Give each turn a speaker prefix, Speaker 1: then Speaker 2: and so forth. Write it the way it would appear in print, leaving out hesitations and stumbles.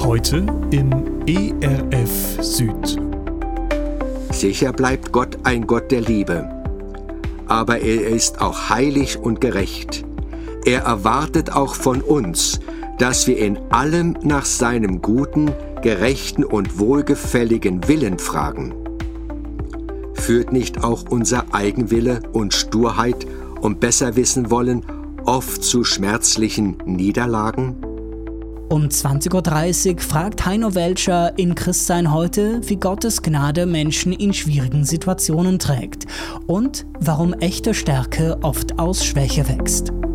Speaker 1: Heute im ERF Süd.
Speaker 2: Sicher bleibt Gott ein Gott der Liebe, aber er ist auch heilig und gerecht. Er erwartet auch von uns, dass wir in allem nach seinem guten, gerechten und wohlgefälligen Willen fragen. Führt nicht auch unser Eigenwille und Sturheit und Besserwissen wollen oft zu schmerzlichen Niederlagen?
Speaker 3: Um 20.30 Uhr fragt Heino Welcher in Christsein heute, wie Gottes Gnade Menschen in schwierigen Situationen trägt und warum echte Stärke oft aus Schwäche wächst.